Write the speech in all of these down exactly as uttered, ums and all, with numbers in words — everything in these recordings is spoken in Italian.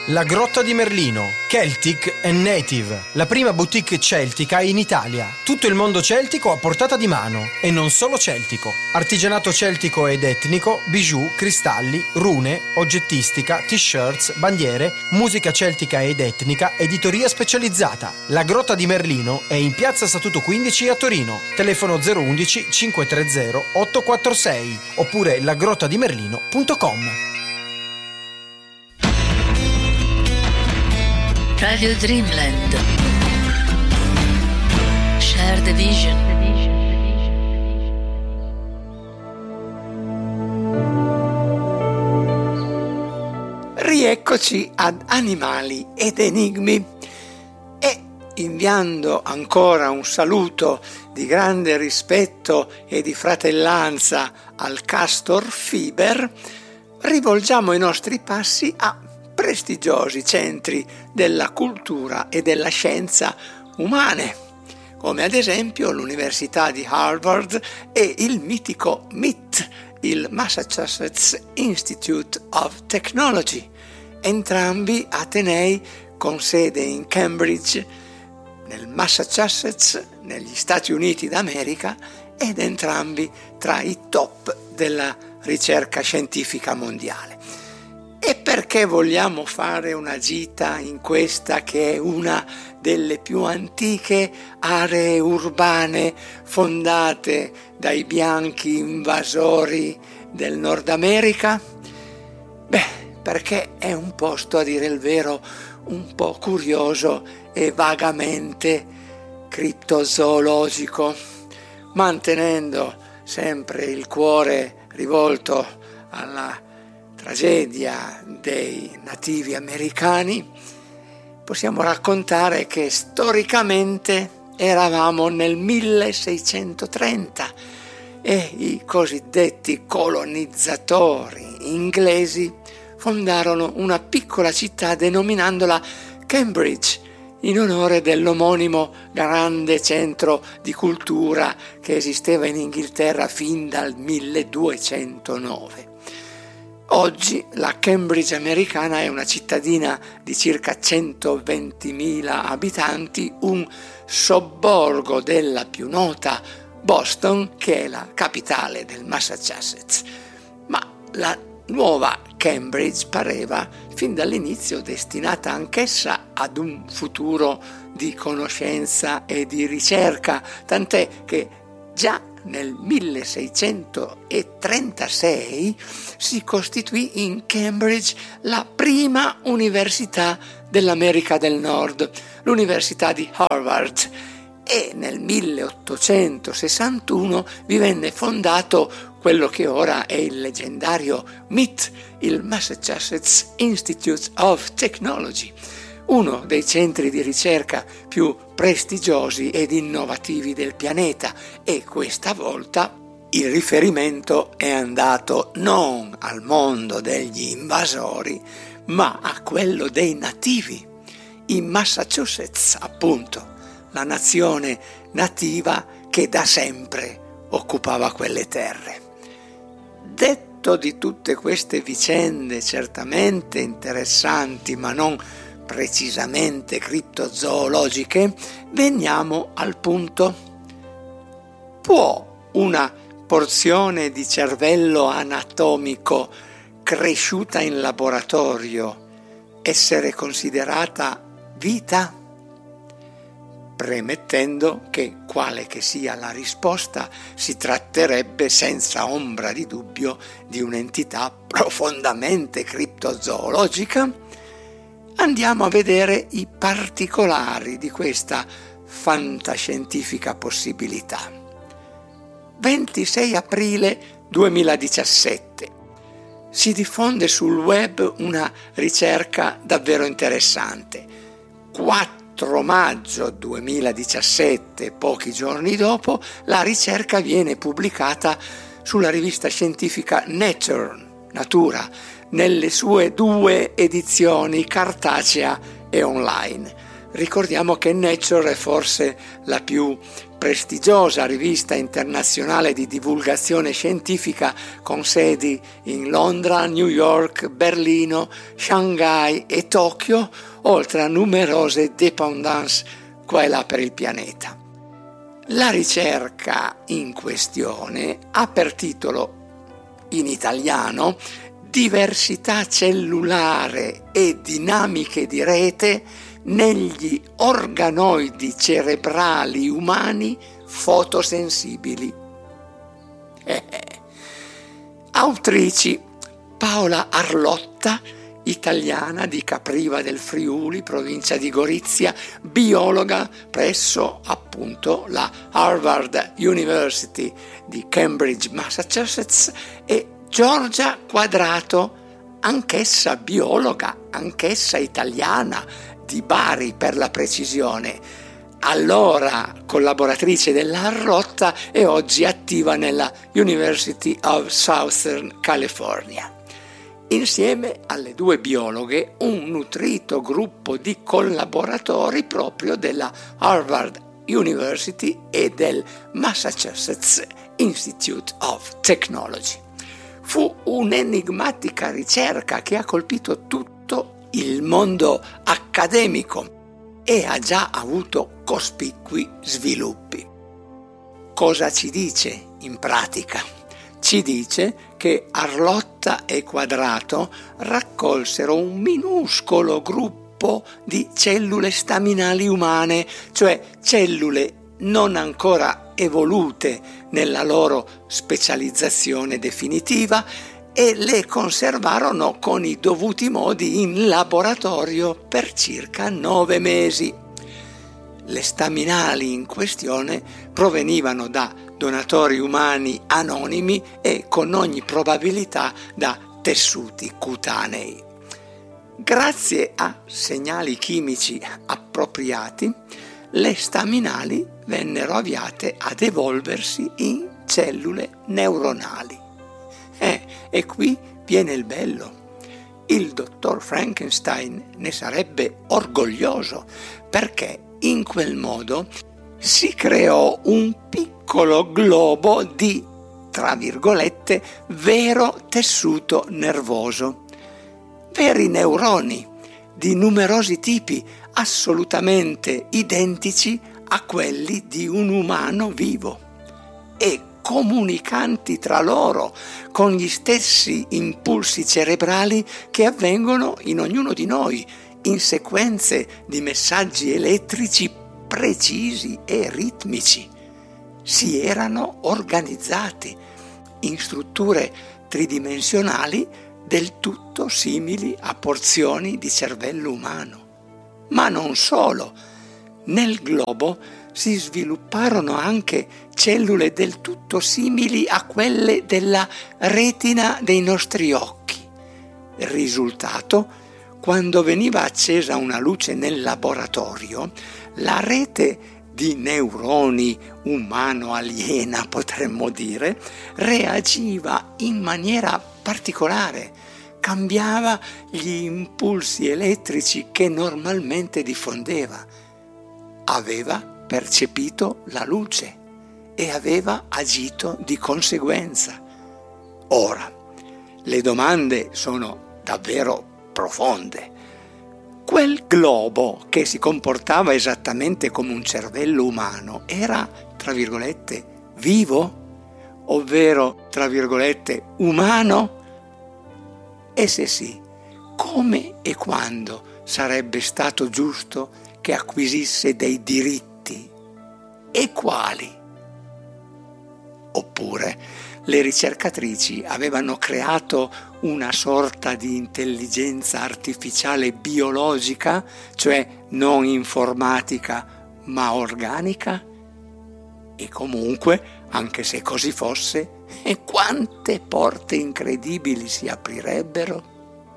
La Grotta di Merlino, Celtic and Native, la prima boutique celtica in Italia. Tutto il mondo celtico a portata di mano, e non solo celtico. Artigianato celtico ed etnico, bijou, cristalli, rune, oggettistica, t-shirts, bandiere, musica celtica ed etnica, editoria specializzata. La Grotta di Merlino è in piazza Statuto quindici a Torino. Telefono zero uno uno cinque tre zero otto quattro sei oppure lagrottadimerlino punto com. Radio Dreamland. Share the vision. Rieccoci ad Animali ed Enigmi e, inviando ancora un saluto di grande rispetto e di fratellanza al Castor Fiber, rivolgiamo i nostri passi a prestigiosi centri della cultura e della scienza umane, come ad esempio l'Università di Harvard e il mitico M I T, il Massachusetts Institute of Technology, entrambi atenei con sede in Cambridge, nel Massachusetts, negli Stati Uniti d'America, ed entrambi tra i top della ricerca scientifica mondiale. E perché vogliamo fare una gita in questa che è una delle più antiche aree urbane fondate dai bianchi invasori del Nord America? Beh, perché è un posto, a dire il vero, un po' curioso e vagamente criptozoologico, mantenendo sempre il cuore rivolto alla tragedia dei nativi americani. Possiamo raccontare che storicamente eravamo nel milleseicentotrenta e i cosiddetti colonizzatori inglesi fondarono una piccola città denominandola Cambridge, in onore dell'omonimo grande centro di cultura che esisteva in Inghilterra fin dal milleduecentonove. Oggi la Cambridge americana è una cittadina di circa centoventimila abitanti, un sobborgo della più nota Boston, che è la capitale del Massachusetts. Ma la nuova Cambridge pareva fin dall'inizio destinata anch'essa ad un futuro di conoscenza e di ricerca, tant'è che già nel milleseicentotrentasei si costituì in Cambridge la prima università dell'America del Nord, l'Università di Harvard, e nel milleottocentosessantuno vi venne fondato quello che ora è il leggendario M I T, il Massachusetts Institute of Technology, uno dei centri di ricerca più prestigiosi ed innovativi del pianeta, e questa volta il riferimento è andato non al mondo degli invasori, ma a quello dei nativi, in Massachusetts appunto, la nazione nativa che da sempre occupava quelle terre. Detto di tutte queste vicende certamente interessanti, ma non precisamente criptozoologiche, veniamo al punto. Può una porzione di cervello anatomico cresciuta in laboratorio essere considerata vita? Premettendo che, quale che sia la risposta, si tratterebbe senza ombra di dubbio di un'entità profondamente criptozoologica, andiamo a vedere i particolari di questa fantascientifica possibilità. ventisei aprile duemiladiciassette. Si diffonde sul web una ricerca davvero interessante. quattro maggio duemiladiciassette, pochi giorni dopo, la ricerca viene pubblicata sulla rivista scientifica Nature, Natura, nelle sue due edizioni cartacea e online. Ricordiamo che Nature è forse la più prestigiosa rivista internazionale di divulgazione scientifica con sedi in Londra, New York, Berlino, Shanghai e Tokyo, oltre a numerose dépendance qua e là per il pianeta. La ricerca in questione ha per titolo in italiano Diversità cellulare e dinamiche di rete negli organoidi cerebrali umani fotosensibili. Eh, autrici Paola Arlotta, italiana di Capriva del Friuli, provincia di Gorizia, biologa presso appunto la Harvard University di Cambridge, Massachusetts, e Giorgia Quadrato, anch'essa biologa, anch'essa italiana, di Bari per la precisione, allora collaboratrice dell'Arlotta e oggi attiva nella University of Southern California. Insieme alle due biologhe, un nutrito gruppo di collaboratori proprio della Harvard University e del Massachusetts Institute of Technology. Fu un'enigmatica ricerca che ha colpito tutto il mondo accademico e ha già avuto cospicui sviluppi. Cosa ci dice in pratica? Ci dice che Arlotta e Quadrato raccolsero un minuscolo gruppo di cellule staminali umane, cioè cellule non ancora evolute nella loro specializzazione definitiva, e le conservarono con i dovuti modi in laboratorio per circa nove mesi. Le staminali in questione provenivano da donatori umani anonimi e con ogni probabilità da tessuti cutanei. Grazie a segnali chimici appropriati, le staminali vennero avviate ad evolversi in cellule neuronali. Eh, e qui viene il bello. Il dottor Frankenstein ne sarebbe orgoglioso, perché in quel modo si creò un piccolo globo di, tra virgolette, vero tessuto nervoso. Veri neuroni di numerosi tipi, assolutamente identici a quelli di un umano vivo e comunicanti tra loro con gli stessi impulsi cerebrali che avvengono in ognuno di noi, in sequenze di messaggi elettrici precisi e ritmici. Si erano organizzati in strutture tridimensionali del tutto simili a porzioni di cervello umano. Ma non solo, nel globo si svilupparono anche cellule del tutto simili a quelle della retina dei nostri occhi. Il risultato, quando veniva accesa una luce nel laboratorio, la rete di neuroni umano-aliena, potremmo dire, reagiva in maniera particolare, cambiava gli impulsi elettrici che normalmente diffondeva. Aveva percepito la luce e aveva agito di conseguenza. Ora, le domande sono davvero profonde. Quel globo che si comportava esattamente come un cervello umano era, tra virgolette, vivo? Ovvero, tra virgolette, umano? E se sì, come e quando sarebbe stato giusto che acquisisse dei diritti? E quali? Oppure le ricercatrici avevano creato una sorta di intelligenza artificiale biologica, cioè non informatica ma organica? E comunque, anche se così fosse, e quante porte incredibili si aprirebbero?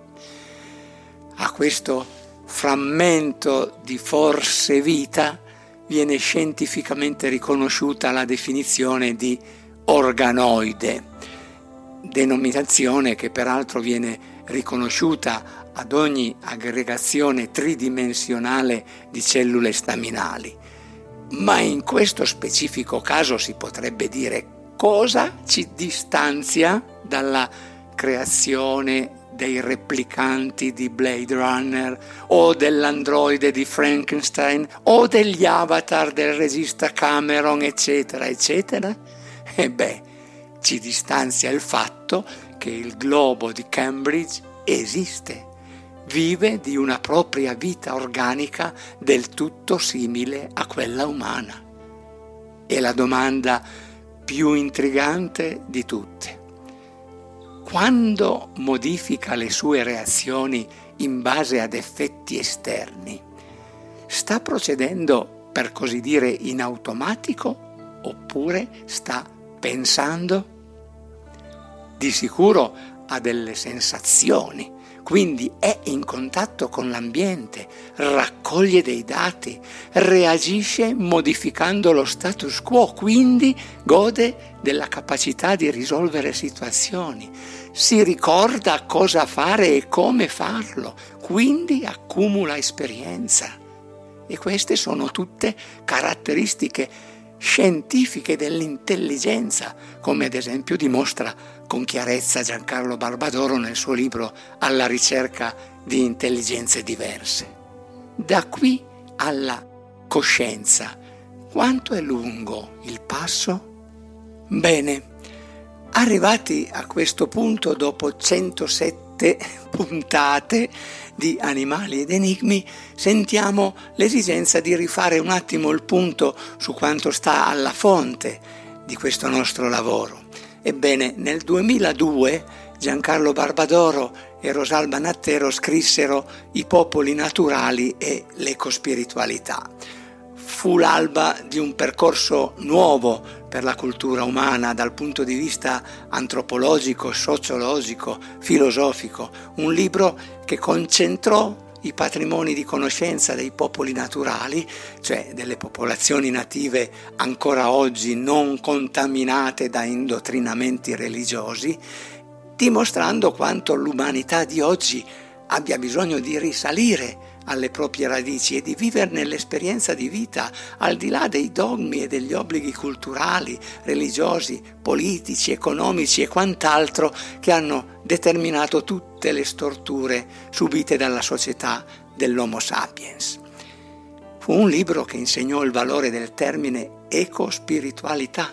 A questo frammento di forse vita viene scientificamente riconosciuta la definizione di organoide, denominazione che peraltro viene riconosciuta ad ogni aggregazione tridimensionale di cellule staminali. Ma in questo specifico caso si potrebbe dire: cosa ci distanzia dalla creazione dei replicanti di Blade Runner o dell'androide di Frankenstein o degli avatar del regista Cameron, eccetera, eccetera? E beh, ci distanzia il fatto che il globo di Cambridge esiste, vive di una propria vita organica del tutto simile a quella umana. E la domanda più intrigante di tutte: quando modifica le sue reazioni in base ad effetti esterni, sta procedendo, per così dire, in automatico oppure sta pensando? Di sicuro ha delle sensazioni, quindi è in contatto con l'ambiente, raccoglie dei dati, reagisce modificando lo status quo, quindi gode della capacità di risolvere situazioni, si ricorda cosa fare e come farlo, quindi accumula esperienza. E queste sono tutte caratteristiche scientifiche dell'intelligenza, come ad esempio dimostra con chiarezza Giancarlo Barbadoro nel suo libro Alla ricerca di intelligenze diverse. Da qui alla coscienza, quanto è lungo il passo? Bene, arrivati a questo punto, dopo centosette puntate di Animali ed Enigmi, sentiamo l'esigenza di rifare un attimo il punto su quanto sta alla fonte di questo nostro lavoro. Ebbene, nel duemiladue Giancarlo Barbadoro e Rosalba Nattero scrissero I popoli naturali e l'ecospiritualità. Fu l'alba di un percorso nuovo per la cultura umana dal punto di vista antropologico, sociologico, filosofico, un libro che concentrò i patrimoni di conoscenza dei popoli naturali, cioè delle popolazioni native ancora oggi non contaminate da indottrinamenti religiosi, dimostrando quanto l'umanità di oggi abbia bisogno di risalire alle proprie radici e di viverne l'esperienza di vita al di là dei dogmi e degli obblighi culturali, religiosi, politici, economici e quant'altro che hanno determinato tutte le storture subite dalla società dell'Homo sapiens. Fu un libro che insegnò il valore del termine ecospiritualità,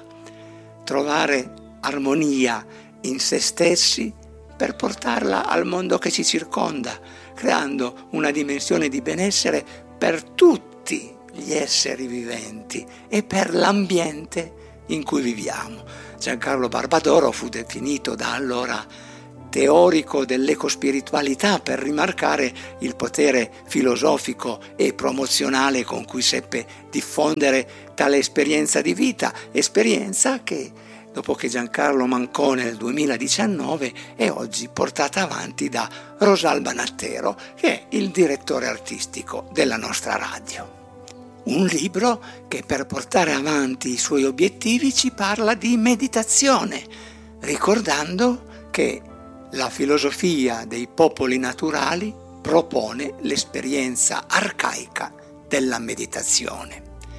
trovare armonia in se stessi per portarla al mondo che ci circonda, creando una dimensione di benessere per tutti gli esseri viventi e per l'ambiente in cui viviamo. Giancarlo Barbadoro fu definito da allora teorico dell'ecospiritualità per rimarcare il potere filosofico e promozionale con cui seppe diffondere tale esperienza di vita, esperienza che dopo che Giancarlo mancò nel duemiladiciannove, è oggi portata avanti da Rosalba Nattero, che è il direttore artistico della nostra radio. Un libro che per portare avanti i suoi obiettivi ci parla di meditazione, ricordando che la filosofia dei popoli naturali propone l'esperienza arcaica della meditazione.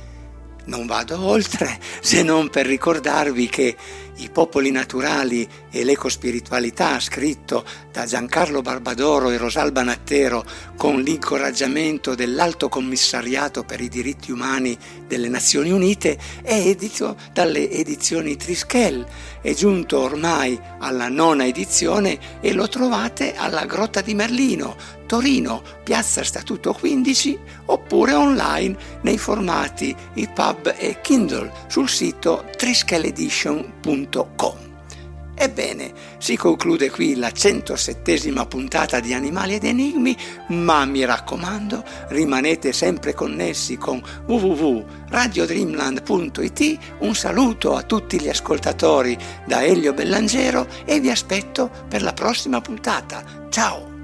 Non vado oltre se non per ricordarvi che I popoli naturali e l'ecospiritualità, scritto da Giancarlo Barbadoro e Rosalba Nattero con l'incoraggiamento dell'Alto Commissariato per i diritti umani delle Nazioni Unite, è edito dalle edizioni Triskel. È giunto ormai alla nona edizione e lo trovate alla Grotta di Merlino, Torino, Piazza Statuto quindici, oppure online nei formati E P U B e Kindle sul sito triskel edition punto com. Ebbene, si conclude qui la centosettesima puntata di Animali ed Enigmi, ma mi raccomando, rimanete sempre connessi con w w w punto radio dreamland punto i t. Un saluto a tutti gli ascoltatori da Elio Bellangero e vi aspetto per la prossima puntata. Ciao!